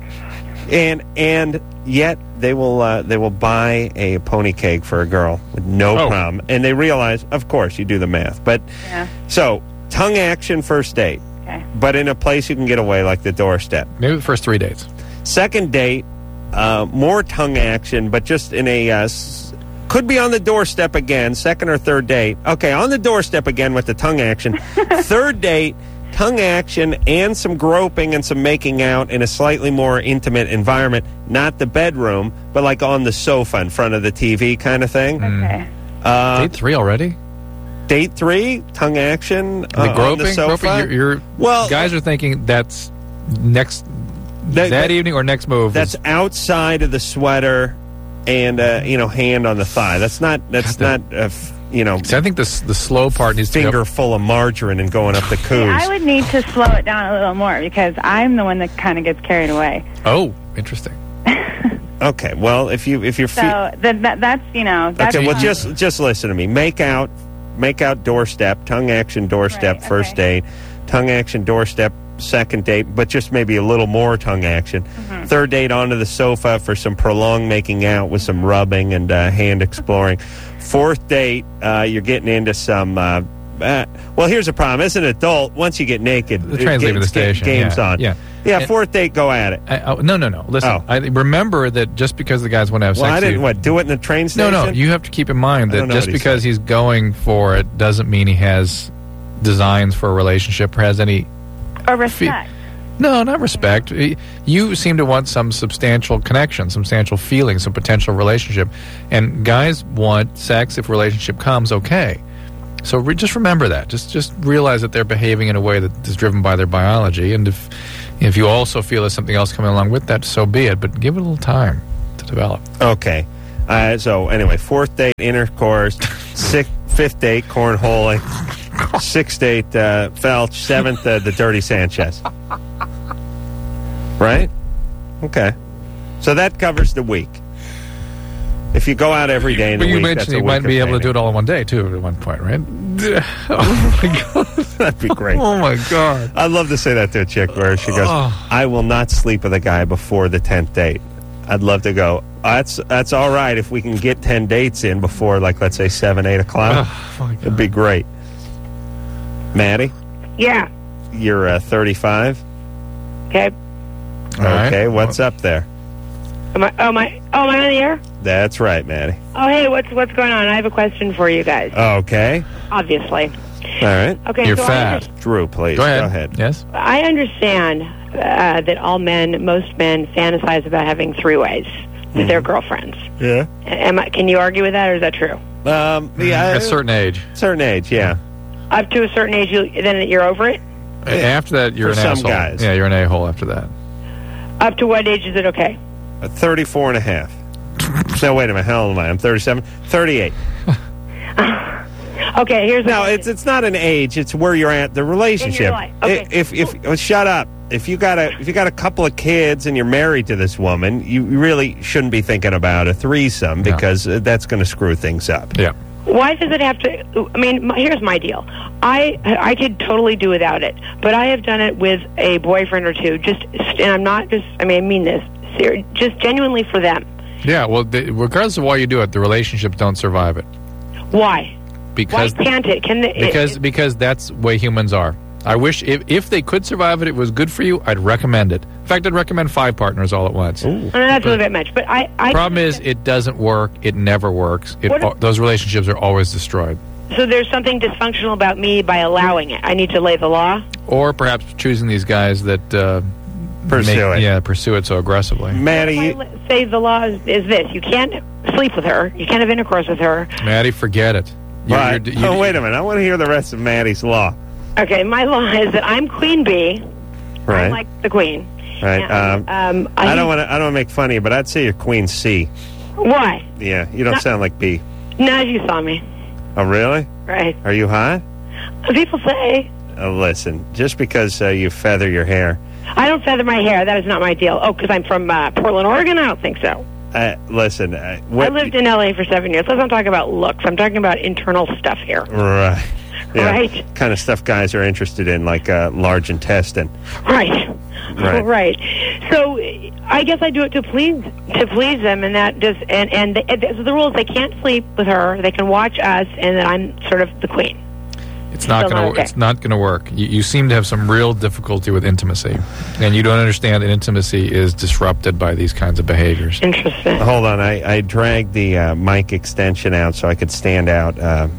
And yet they will buy a pony cake for a girl with no problem, and they realize, of course, you do the math. But so tongue action first date, but in a place you can get away, like the doorstep. Maybe the first 3 dates. Second date, more tongue action, but just in a could be on the doorstep again. Second or third date, okay, on the doorstep again with the tongue action. Third date. Tongue action and some groping and some making out in a slightly more intimate environment, not the bedroom, but like on the sofa in front of the TV kind of thing. Okay. Date 3 already? Date 3, tongue action The groping? on the sofa. Well, guys are thinking that's next that evening or next move. That's outside of the sweater and hand on the thigh. That's not. See, I think the slow part needs to finger full of margarine and going up the coos. I would need to slow it down a little more because I'm the one that kind of gets carried away. Oh, interesting. Okay, well, if you're that's that's okay. Well, just listen to me. Make out doorstep, tongue action doorstep, first date, tongue action doorstep, second date, but just maybe a little more tongue action. Mm-hmm. Third date onto the sofa for some prolonged making out with some rubbing and hand exploring. Fourth date, you're getting into some... well, here's the problem. As an adult, once you get naked... The train's leaving the station. Game's on. Yeah, fourth date, go at it. No. Listen, I remember that just because the guys want to have sex... Well, I didn't, do it in the train station? No, you have to keep in mind that just because he's going for it doesn't mean he has designs for a relationship or has any... Or respect. No, not respect. You seem to want some substantial connection, substantial feeling, some potential relationship. And guys want sex if relationship comes, okay. So just remember that. Just realize that they're behaving in a way that is driven by their biology. And if If you also feel there's something else coming along with that, so be it. But give it a little time to develop. Okay. So anyway, 4th date, intercourse. 5th date, cornholing. 6th date, Felch. 7th, the dirty Sanchez. Right? Okay. So that covers the week. If you go out every day in the But you week, mentioned you might be able to do it all in one day, too, at one point, right? Oh, my God. That'd be great. Oh, my God. I'd love to say that to a chick where she goes, I will not sleep with a guy before the 10th date. I'd love to go, that's all right if we can get 10 dates in before, like, let's say 7, 8 o'clock. Oh, my God. It'd be great. Maddie? Yeah. You're 35? Okay. Okay, what's up there? Am I on the air? That's right, Maddie. Oh, hey, what's going on? I have a question for you guys. Okay. Obviously. All right. Okay, You're so fat. Drew, please. Go ahead. Yes? I understand that most men fantasize about having three-ways with their girlfriends. Yeah. Can you argue with that, or is that true? Yeah. At a certain age. Certain age, yeah. Up to a certain age, then you're over it? After that, you're For an some asshole. guys. Yeah, you're an a-hole after that. Up to what age is it okay? 34 and a half. No, wait a minute. How old am I? I'm 37. 38. Okay, here's no. It's not an age. It's where you're at the relationship. In your life. Okay. If shut up. If you got a couple of kids and you're married to this woman, you really shouldn't be thinking about a threesome because that's going to screw things up. Yeah. Why does it have to? I mean, here's my deal. I could totally do without it, but I have done it with a boyfriend or two. And I'm not just. I mean this. Just genuinely for them. Yeah. Well, regardless of why you do it, the relationships don't survive it. Why? Because why can't it? Can they, because that's the way humans are. I wish if they could survive it, it was good for you. I'd recommend it. In fact, I'd recommend 5 partners all at once. That's a little bit much, but I problem is it doesn't work. It never works. Those relationships are always destroyed. So there's something dysfunctional about me by allowing it. I need to lay the law, or perhaps choosing these guys that pursue it. Yeah, pursue it so aggressively. Maddie, say the law is this: you can't sleep with her, you can't have intercourse with her. Maddie, forget it. Wait a minute. I want to hear the rest of Maddie's law. Okay, my law is that I'm queen bee. Right. I'm like the queen. Right. And, I don't want to make fun of you, but I'd say you're queen C. Why? Yeah, you don't sound like B. Not as you saw me. Oh, really? Right. Are you hot? People say. Listen, just because you feather your hair. I don't feather my hair. That is not my deal. Oh, because I'm from Portland, Oregon? I don't think so. Listen. I lived in L.A. for 7 years. Let's not talk about looks. I'm talking about internal stuff here. Right. Yeah, right. Kind of stuff guys are interested in, like large intestine. Right. Right. So I guess I do it to please them, and that just and so the rule is they can't sleep with her. They can watch us, and then I'm sort of the queen. It's not going to. It's not going to work. You seem to have some real difficulty with intimacy, and you don't understand that intimacy is disrupted by these kinds of behaviors. Interesting. Hold on, I dragged the mic extension out so I could stand out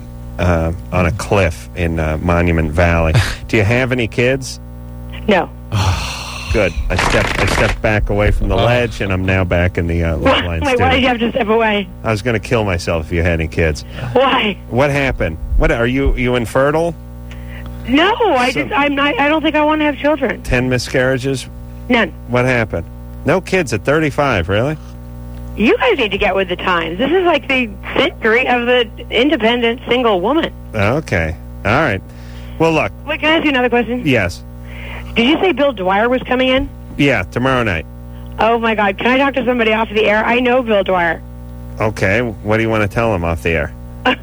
on a cliff in Monument Valley. Do you have any kids? No. Good. I stepped back away from the ledge, and I'm now back in the line. Wait, why did you have to step away? I was going to kill myself if you had any kids. Why? What happened? What are you infertile? No, I'm not. I don't think I want to have children. 10 miscarriages? None. What happened? No kids at 35, really? You guys need to get with the times. This is like the century of the independent single woman. Okay. All right. Well, look. Wait, can I ask you another question? Yes. Did you say Bill Dwyer was coming in? Yeah, tomorrow night. Oh, my God. Can I talk to somebody off the air? I know Bill Dwyer. Okay. What do you want to tell him off the air?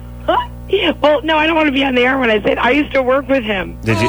Well, no, I don't want to be on the air when I say it. I used to work with him. Did you?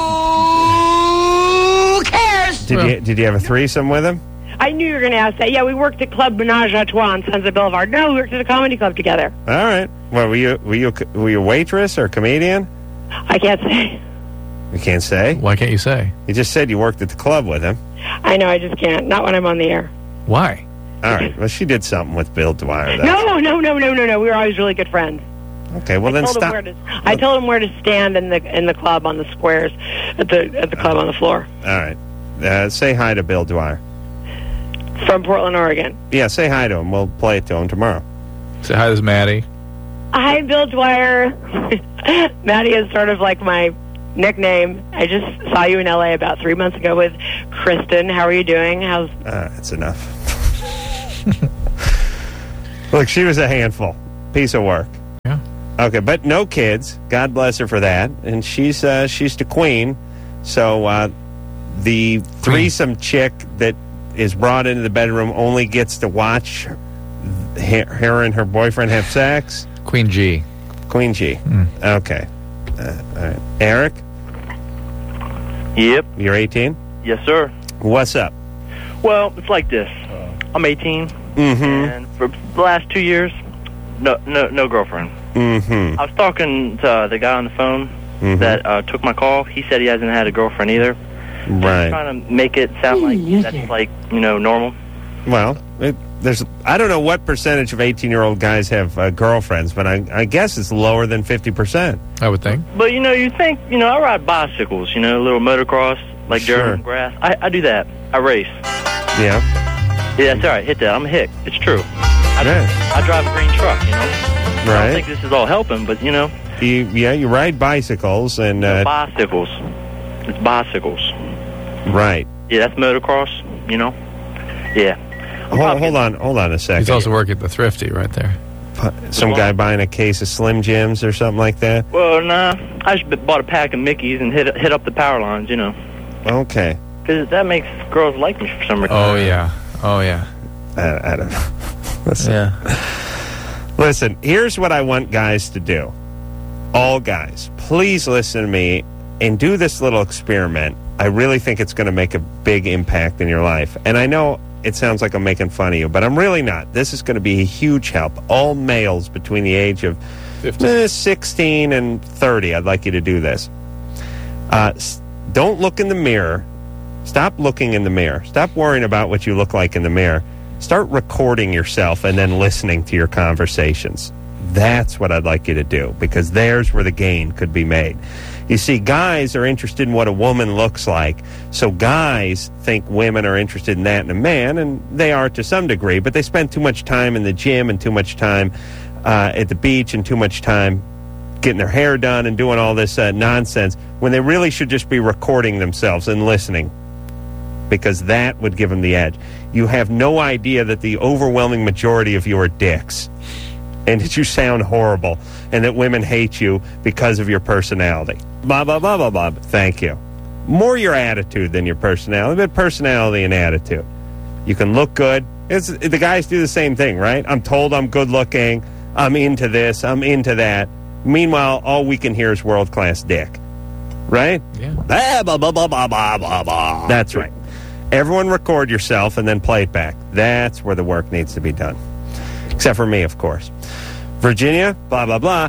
Who cares? Did you have a threesome with him? I knew you were going to ask that. Yeah, we worked at Club Menage a Trois on Sunset Boulevard. No, we worked at a comedy club together. All right. Well, were you a waitress or a comedian? I can't say. You can't say? Why can't you say? You just said you worked at the club with him. I know, I just can't. Not when I'm on the air. Why? All right. Well, she did something with Bill Dwyer. No. We were always really good friends. Okay, well then stop. I told him where to stand in the club on the squares at the club on the floor. All right. Say hi to Bill Dwyer. From Portland, Oregon. Yeah, say hi to him. We'll play it to him tomorrow. Say hi to Maddie. Hi, Bill Dwyer. Maddie is sort of like my nickname. I just saw you in L.A. about 3 months ago with Kristen. How are you doing? That's enough. Look, she was a handful. Piece of work. Yeah. Okay, but no kids. God bless her for that. And she's the queen. So the threesome chick that is brought into the bedroom only gets to watch her and her boyfriend have sex. Queen G. Queen G. Okay. All right. Eric? Yep. You're 18? Yes, sir. What's up? Well, it's like this. I'm 18, and for the last 2 years, no girlfriend. I was talking to the guy on the phone that took my call. He said he hasn't had a girlfriend either. Right. Just trying to make it sound like that's like, normal. Well, I don't know what percentage of 18-year-old guys have girlfriends, but I guess it's lower than 50%. I would think. But, you think, I ride bicycles, a little motocross, like Jeremy McGrath. I do that. I race. Yeah. Yeah, that's all right. Hit that. I'm a hick. It's true. I drive a green truck, I don't think this is all helping, but, You ride bicycles and... bicycles. It's bicycles. Right. Yeah, that's motocross, Yeah. Hold on a second. He's also working at the Thrifty right there. Some guy buying a case of Slim Jims or something like that? Well, nah. I just bought a pack of Mickeys and hit up the power lines, Okay. Because that makes girls like me for some reason. Oh, yeah. I don't know. Listen, here's what I want guys to do. All guys, please listen to me and do this little experiment. I really think it's going to make a big impact in your life. And I know it sounds like I'm making fun of you, but I'm really not. This is going to be a huge help. All males between the age of 16 and 30, I'd like you to do this. Don't look in the mirror. Stop looking in the mirror. Stop worrying about what you look like in the mirror. Start recording yourself and then listening to your conversations. That's what I'd like you to do, because there's where the gain could be made. You see, guys are interested in what a woman looks like, so guys think women are interested in that in a man, and they are to some degree, but they spend too much time in the gym and too much time at the beach and too much time getting their hair done and doing all this nonsense when they really should just be recording themselves and listening, because that would give them the edge. You have no idea that the overwhelming majority of you are dicks, and that you sound horrible, and that women hate you because of your personality. Blah, blah, blah, blah, blah. Thank you. More your attitude than your personality, but personality and attitude. You can look good. The guys do the same thing, right? I'm told I'm good looking. I'm into this. I'm into that. Meanwhile, all we can hear is world-class dick. Right? Yeah. Blah, blah, blah, blah, blah, blah, blah, blah. That's right. Everyone record yourself and then play it back. That's where the work needs to be done. Except for me, of course. Virginia, blah, blah, blah.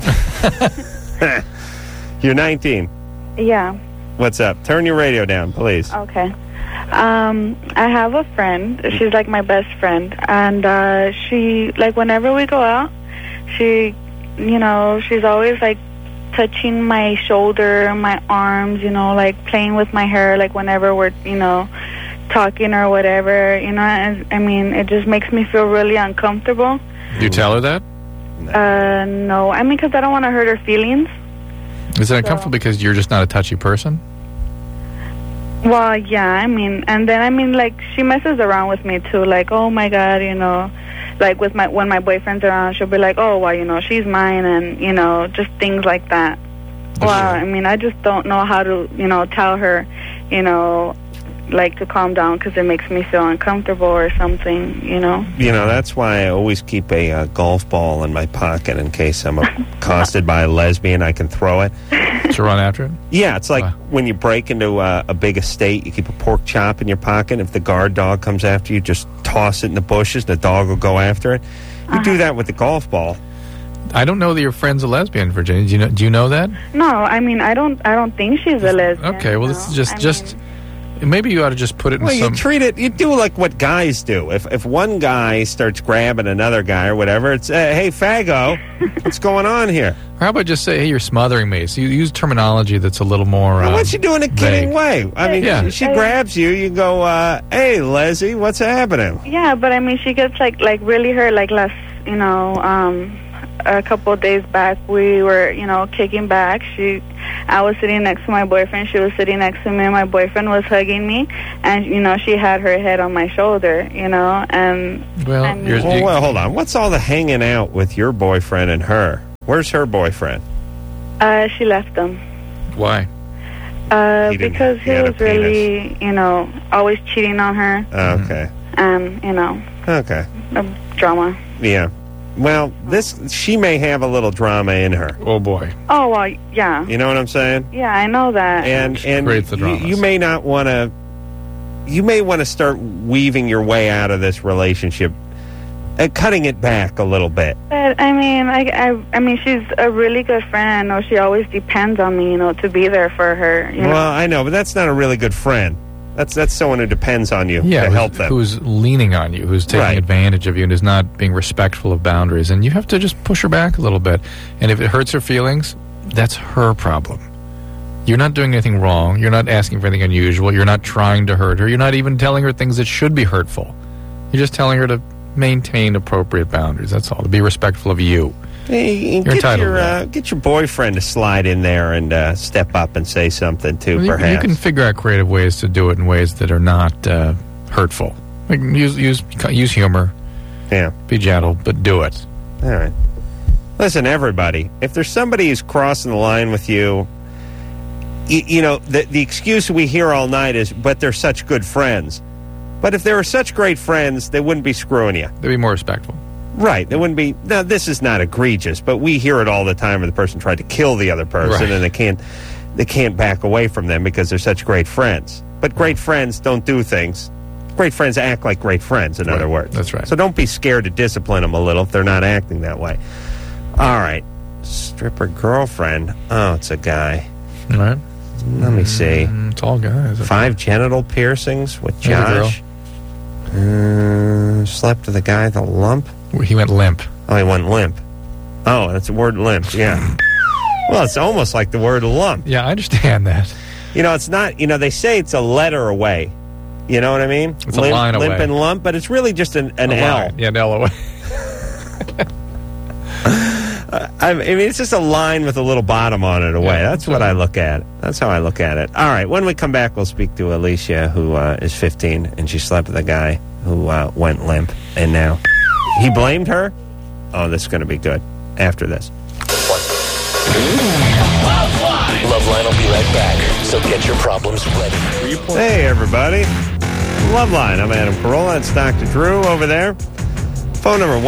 You're 19. Yeah. What's up? Turn your radio down, please. Okay. I have a friend. She's like my best friend. And she, like, whenever we go out, she, she's always, like, touching my shoulder, my arms, like, playing with my hair, like, whenever we're, talking or whatever, and, I mean, it just makes me feel really uncomfortable. You tell her that? No. I mean, because I don't want to hurt her feelings. Is it uncomfortable because you're just not a touchy person? Well, yeah, I mean, and then, I mean, like, she messes around with me, too, like, oh, my God, like, when my boyfriend's around, she'll be like, oh, well, she's mine, and, just things like that. Well, I mean, I just don't know how to, tell her, like, to calm down because it makes me feel uncomfortable or something, That's why I always keep a golf ball in my pocket in case I'm accosted by a lesbian. I can throw it. To run after it? Yeah, it's like when you break into a big estate, you keep a pork chop in your pocket. If the guard dog comes after you, just toss it in the bushes. The dog will go after it. You do that with the golf ball. I don't know that your friend's a lesbian, Virginia. Do you know that? No, I mean, I don't think she's a lesbian. Okay, well, this is just maybe you ought to just put it in some... you treat it, you do like what guys do. If one guy starts grabbing another guy or whatever, it's, hey, faggo, what's going on here? Or how about just say, hey, you're smothering me? So you use terminology that's a little more what's she doing in a kidding way? I mean, she grabs you, you go, hey, Leslie, what's happening? Yeah, but I mean, she gets, like really hurt, like last, a couple of days back, we were, kicking back. I was sitting next to my boyfriend. She was sitting next to me, and my boyfriend was hugging me. And, she had her head on my shoulder, and... Well, hold on. What's all the hanging out with your boyfriend and her? Where's her boyfriend? She left him. Why? Because he was really, always cheating on her. Okay. Okay. Drama. Yeah. Well, she may have a little drama in her. Oh, boy. Oh, well, yeah. You know what I'm saying? Yeah, I know that. And creates the dramas. you may not want to... You may want to start weaving your way out of this relationship, cutting it back a little bit. But, I mean, she's a really good friend. I know she always depends on me, to be there for her. Well, I know, but that's not a really good friend. That's someone who depends on you to help them. Who's leaning on you, who's taking advantage of you, and is not being respectful of boundaries. And you have to just push her back a little bit. And if it hurts her feelings, that's her problem. You're not doing anything wrong. You're not asking for anything unusual. You're not trying to hurt her. You're not even telling her things that should be hurtful. You're just telling her to maintain appropriate boundaries. That's all. To be respectful of you. Hey, get your boyfriend to slide in there and step up and say something too. Perhaps you can figure out creative ways to do it in ways that are not hurtful. Like use humor. Yeah, be gentle, but do it. All right. Listen, everybody. If there's somebody who's crossing the line with you, the excuse we hear all night is, "But they're such good friends." But if they were such great friends, they wouldn't be screwing you. They'd be more respectful. Right. They wouldn't be... Now, this is not egregious, but we hear it all the time where the person tried to kill the other person, and they can't back away from them because they're such great friends. But great friends don't do things. Great friends act like great friends, in other words. That's right. So don't be scared to discipline them a little if they're not acting that way. All right. Stripper girlfriend. Oh, it's a guy. All right. Let me see. It's all guys. 5 genital piercings with There's Josh. Slept with a guy with a lump. He went limp. Oh, he went limp. Oh, that's the word limp, yeah. Well, it's almost like the word lump. Yeah, I understand that. It's not, they say it's a letter away. You know what I mean? It's a line away. Limp and lump, but it's really just an L. Line. Yeah, an L away. I mean, it's just a line with a little bottom on it away. Yeah, that's what I look at. That's how I look at it. All right, when we come back, we'll speak to Alicia, who is 15, and she slept with a guy who went limp, and now he blamed her. Oh, this is going to be good after this. Loveline will be right back, so get your problems ready. Hey, everybody. Loveline. I'm Adam Carolla. That's Dr. Drew over there. Phone number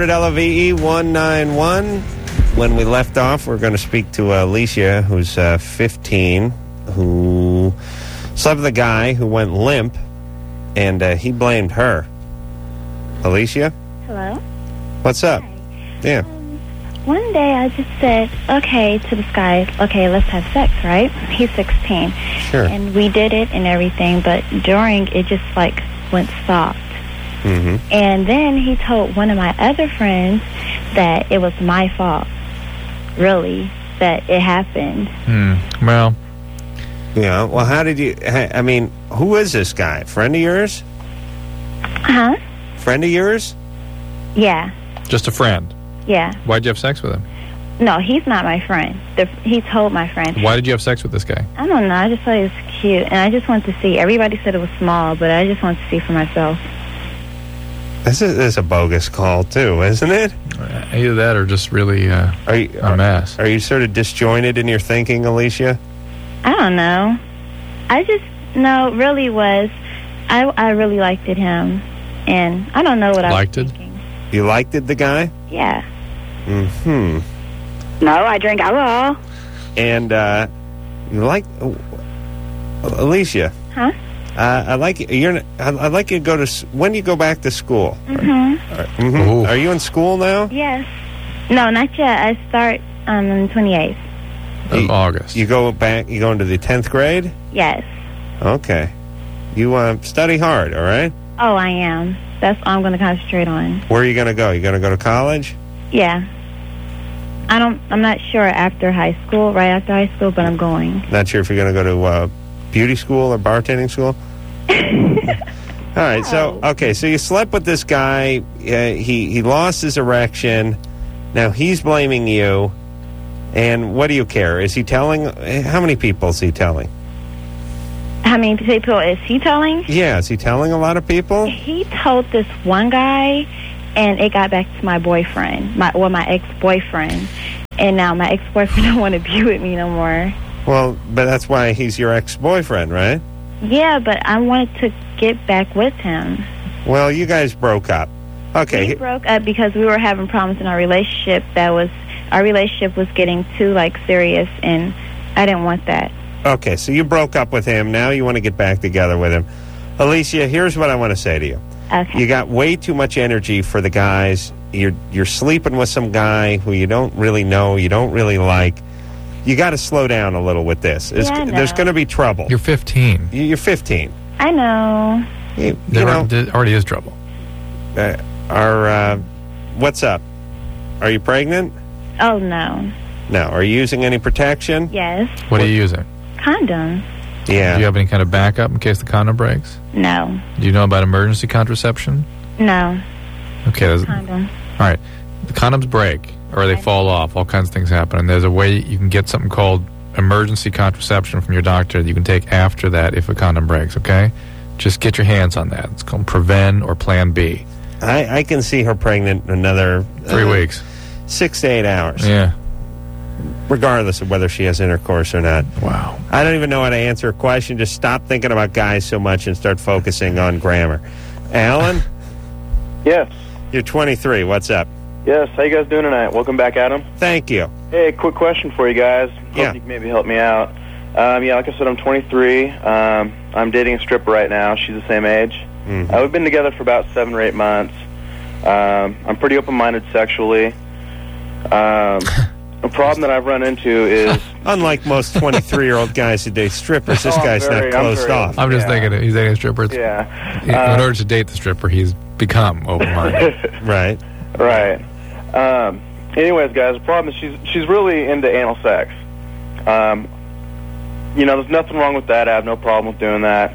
1-800-LOVE-191. When we left off, we're going to speak to Alicia, who's 15, who slept with a guy who went limp, and he blamed her. Alicia? Hello? What's up? Yeah. One day I just said, okay, to this guy, okay, let's have sex, right? He's 16. Sure. And we did it and everything, but during, it just, went soft. Mm-hmm. And then he told one of my other friends that it was my fault, really, that it happened. Well. Yeah, well, how did you... I mean, who is this guy? Friend of yours? Huh? Friend of yours? Yeah. Just a friend? Yeah. Why'd you have sex with him? No, he's not my friend. He told my friend. Why did you have sex with this guy? I don't know. I just thought it was cute. And I just wanted to see. Everybody said it was small, but I just wanted to see for myself. This is a bogus call, too, isn't it? Either that or just really a mess. Are you sort of disjointed in your thinking, Alicia? I don't know. I just, no, really was. I really liked him. And I don't know what I was thinking. You liked the guy? Yeah. Mm-hmm. No, I drink alcohol. And you like Alicia? Huh? I like you. I'd like you to go to. When do you go back to school? Mm-hmm. Are you in school now? Yes. No, not yet. I start on the 28th. Of August. You go back. You go into the 10th grade? Yes. Okay. You study hard. All right. Oh, I am. That's all I'm going to concentrate on. Where are you going to go? You going to go to college? Yeah. I'm not sure after high school, right after high school, but I'm going. Not sure if you're going to go to beauty school or bartending school? All right, so you slept with this guy. He lost his erection. Now, he's blaming you, and what do you care? Is he telling? How many people is he telling? How many people is he telling? Yeah, is he telling a lot of people? He told this one guy, and it got back to my boyfriend, my ex-boyfriend. And now my ex-boyfriend don't want to be with me no more. Well, but that's why he's your ex-boyfriend, right? Yeah, but I wanted to get back with him. Well, you guys broke up. Okay. We broke up because we were having problems in our relationship. Our relationship was getting too, serious, and I didn't want that. Okay, so you broke up with him. Now you want to get back together with him. Alicia, here's what I want to say to you. Okay. You got way too much energy for the guys. You're sleeping with some guy who you don't really know, you don't really like. You got to slow down a little with this. I know. There's going to be trouble. You're 15. You're 15. I know. There already is trouble. What's up? Are you pregnant? Oh, no. No. Are you using any protection? Yes. What are you using? Condom. Yeah. Do you have any kind of backup in case the condom breaks? No. Do you know about emergency contraception? No. Okay. Condom. All right. The condoms break or they fall off. All kinds of things happen. And there's a way you can get something called emergency contraception from your doctor that you can take after that if a condom breaks, okay? Just get your hands on that. It's called Prevent or Plan B. I can see her pregnant in another 3 weeks. 6 to 8 hours. Yeah. Regardless of whether she has intercourse or not. Wow. I don't even know how to answer a question. Just stop thinking about guys so much and start focusing on grammar. Alan? Yes. You're 23. What's up? Yes. How you guys doing tonight? Welcome back, Adam. Thank you. Hey, quick question for you guys. Hope you can maybe help me out. Like I said, I'm 23. I'm dating a stripper right now. She's the same age. Mm-hmm. We've been together for about 7 or 8 months. I'm pretty open-minded sexually. A problem that I've run into is... Unlike most 23-year-old guys who date strippers, this guy's not closed off. I'm just thinking he's dating a stripper. Yeah. In order to date the stripper, he's become open-minded. Right. Right. Anyways, guys, the problem is she's really into anal sex. There's nothing wrong with that. I have no problem with doing that.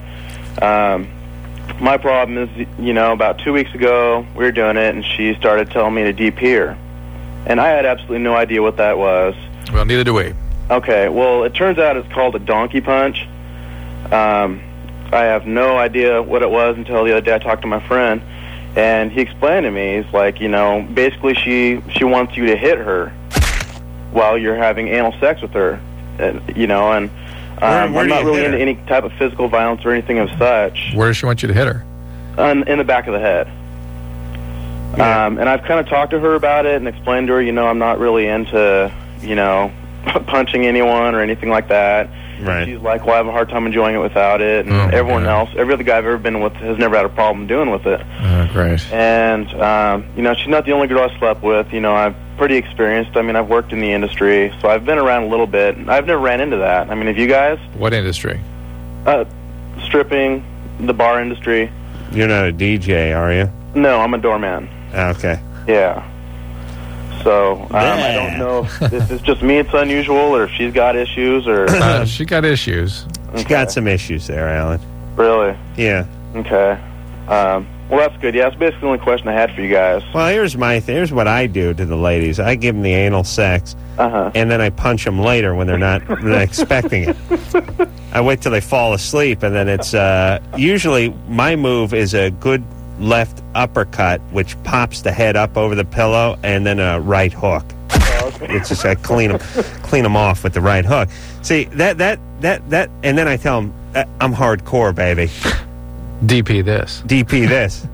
My problem is, about 2 weeks ago, we were doing it, and she started telling me to DP her. And I had absolutely no idea what that was. Well, neither do we. Okay, well, it turns out it's called a donkey punch. I have no idea what it was until the other day I talked to my friend, and he explained to me, he's like, basically she wants you to hit her while you're having anal sex with her, I'm not really into any type of physical violence or anything of such. Where does she want you to hit her? In the back of the head. Yeah. And I've kind of talked to her about it and explained to her, I'm not really into, punching anyone or anything like that. Right. She's like, well, I have a hard time enjoying it without it. And everyone else, every other guy I've ever been with has never had a problem doing with it. Great. And, she's not the only girl I slept with. I'm pretty experienced. I've worked in the industry, so I've been around a little bit. I've never ran into that. Have you guys? What industry? Stripping, the bar industry. You're not a DJ, are you? No, I'm a doorman. Okay. Yeah. So, I don't know if it's just me it's unusual, or if she's got issues, or... she got issues. She got some issues there, Alan. Really? Yeah. Okay. Well, that's good. Yeah, that's basically the only question I had for you guys. Well, here's what I do to the ladies. I give them the anal sex, and then I punch them later when they're not expecting it. I wait till they fall asleep, and then it's... usually, my move is a good left uppercut, which pops the head up over the pillow, and then a right hook. Oh, okay. It's just I clean them off with the right hook. See that, and then I tell them, I'm hardcore, baby. DP this. DP this.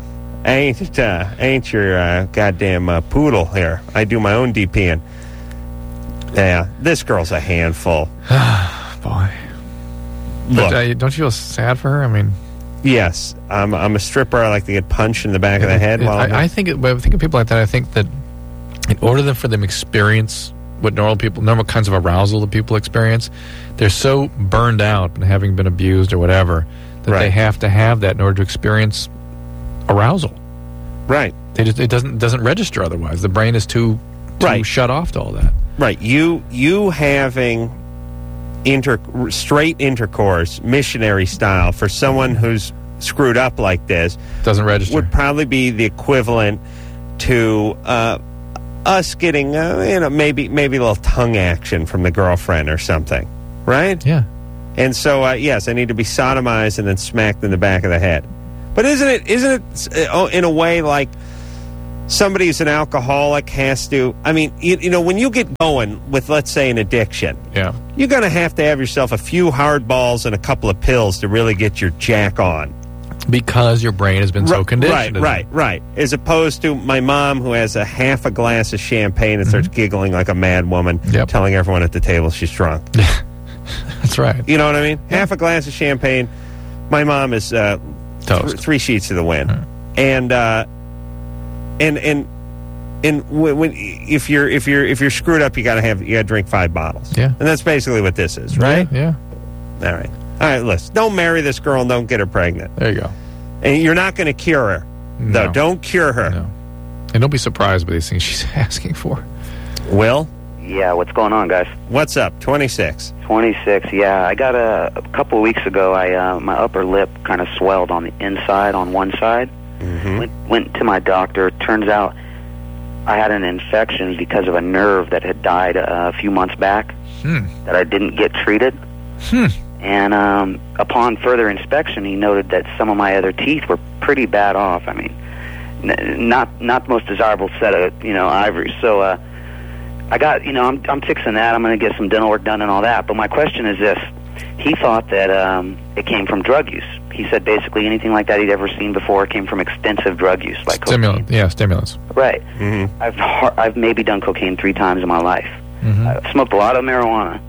ain't your goddamn poodle here. I do my own DPing. Yeah, this girl's a handful. Boy. Look, but, don't you feel sad for her? Yes, I'm a stripper. I like to get punched in the back of the head. I think of people like that. I think that in order for them to experience what normal kinds of arousal that people experience, they're so burned out and having been abused or whatever that they have to have that in order to experience arousal. Right. It doesn't register otherwise. The brain is too shut off to all that. Right. You having straight intercourse, missionary style, for someone who's screwed up like this doesn't register. Would probably be the equivalent to us getting, maybe a little tongue action from the girlfriend or something, right? Yeah. And so, yes, I need to be sodomized and then smacked in the back of the head. But isn't it in a way like somebody who's an alcoholic has to, I mean, when you get going with, let's say, an addiction, you're going to have yourself a few hard balls and a couple of pills to really get your jack on. Because your brain has been so conditioned. Right. As opposed to my mom, who has a half a glass of champagne and starts giggling like a mad woman, telling everyone at the table she's drunk. That's right. You know what I mean? Half a glass of champagne. My mom is toast. 3 sheets to the wind. And when if you're screwed up, you gotta drink 5 bottles. Yeah. And that's basically what this is, right? Yeah. All right, listen. Don't marry this girl and don't get her pregnant. There you go. And you're not going to cure her. No. Don't cure her. No. And don't be surprised by these things she's asking for. Will? Yeah, what's going on, guys? What's up? 26. 26, yeah. I got a couple of weeks ago, my upper lip kind of swelled on the inside, on one side. Mm-hmm. Went to my doctor. Turns out I had an infection because of a nerve that had died a few months back that I didn't get treated. And upon further inspection, he noted that some of my other teeth were pretty bad off. I mean, not the most desirable set of ivory. So I got I'm fixing that. I'm going to get some dental work done and all that. But my question is this: he thought that it came from drug use. He said basically anything like that he'd ever seen before came from extensive drug use, like stimulant. Yeah, stimulants. Right. Mm-hmm. I've maybe done cocaine 3 times in my life. I've smoked a lot of marijuana.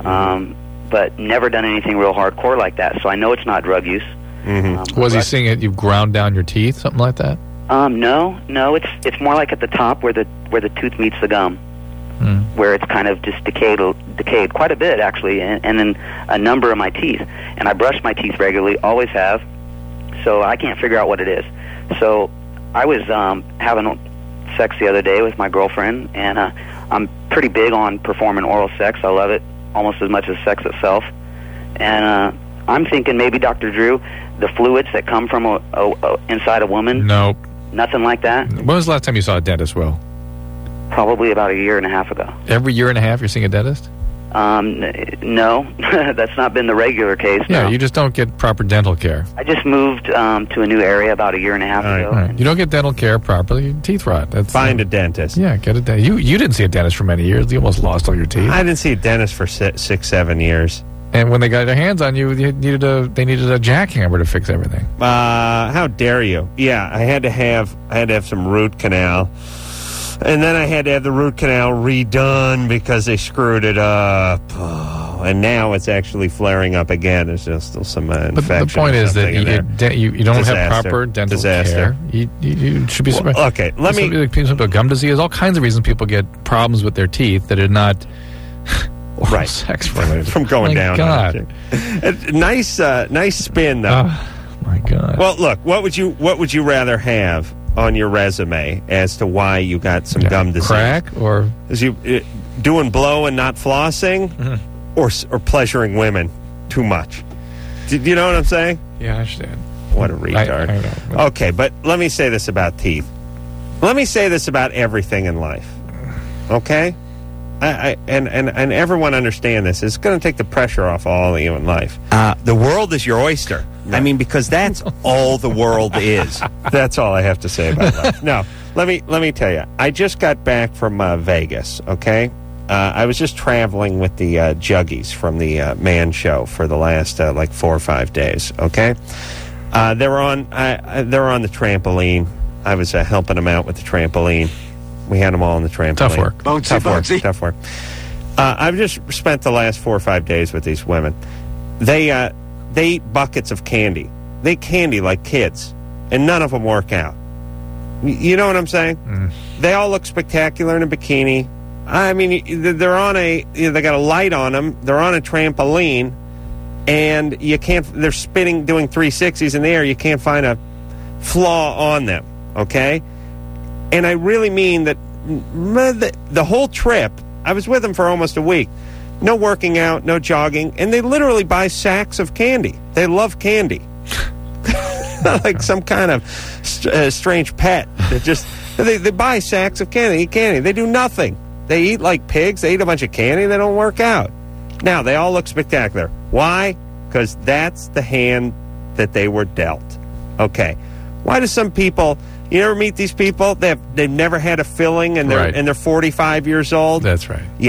But never done anything real hardcore like that, so I know it's not drug use. Was he saying it? You ground down your teeth, something like that? No. It's more like at the top where the tooth meets the gum, where it's kind of just decayed quite a bit actually, and then a number of my teeth. And I brush my teeth regularly, always have, so I can't figure out what it is. So I was having sex the other day with my girlfriend, and I'm pretty big on performing oral sex. I love it almost as much as sex itself. And I'm thinking maybe, Dr. Drew, the fluids that come from inside a woman. Nope. Nothing like that? When was the last time you saw a dentist, Will? Probably about 1.5 years ago. Every 1.5 years you're seeing a dentist? No. That's not been the regular case. Yeah, no. You just don't get proper dental care. I just moved to a new area about 1.5 years ago. Right. You don't get dental care properly, teeth rot. Find a dentist. Yeah, get a dentist. You didn't see a dentist for many years. You almost lost all your teeth. I didn't see a dentist for 6-7 years. And when they got their hands on you, they needed a jackhammer to fix everything. How dare you? Yeah, I had to have some root canal. And then I had to have the root canal redone because they screwed it up. Oh, and now it's actually flaring up again. There's just still some infection. But the point is that you don't have proper dental care. You should be surprised. Well, okay, let me... People gum disease. There's all kinds of reasons people get problems with their teeth that are not... Right. Sex related. From going down. God. Nice spin, though. Oh, my God. Well, look, what would you rather have on your resume as to why you got some gum disease? Crack or is you doing blow and not flossing, or pleasuring women too much? Do you know what I'm saying? Yeah, I understand. What a retard. I know. Okay, but let me say this about teeth. Let me say this about everything in life. Okay? And everyone understand this. It's going to take the pressure off all of you in life. The world is your oyster. I mean, because that's all the world is. That's all I have to say about life. No, let me tell you. I just got back from Vegas. Okay, I was just traveling with the Juggies from the Man Show for the last 4 or 5 days. Okay, they were on the trampoline. I was helping them out with the trampoline. We had them all on the trampoline. Tough work. Tough work. I've just spent the last 4 or 5 days with these women. They eat buckets of candy. They eat candy like kids, and none of them work out. You know what I'm saying? They all look spectacular in a bikini. I mean, they're on they got a light on them. They're on a trampoline, and you can't. They're spinning, doing 360s in the air. You can't find a flaw on them. Okay. And I really mean that the whole trip, I was with them for almost a week. No working out, no jogging, and they literally buy sacks of candy. They love candy. Like some kind of strange pet that just They buy sacks of candy, eat candy. They do nothing. They eat like pigs. They eat a bunch of candy. They don't work out. Now, they all look spectacular. Why? Because that's the hand that they were dealt. Okay. Why do some people... You ever meet these people? They've never had a filling and they're 45 years old? That's right. Yeah.